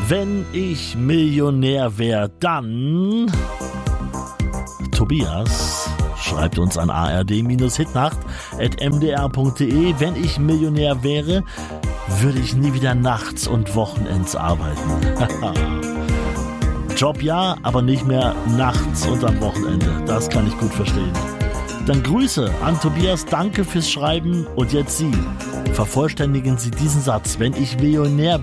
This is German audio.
Wenn ich Millionär wäre, dann... Tobias schreibt uns an ard-hitnacht@mdr.de. Wenn ich Millionär wäre, würde ich nie wieder nachts und Wochenends arbeiten. Job ja, aber nicht mehr nachts und am Wochenende. Das kann ich gut verstehen. Dann Grüße an Tobias, danke fürs Schreiben. Und jetzt Sie. Vervollständigen Sie diesen Satz. Wenn ich Millionär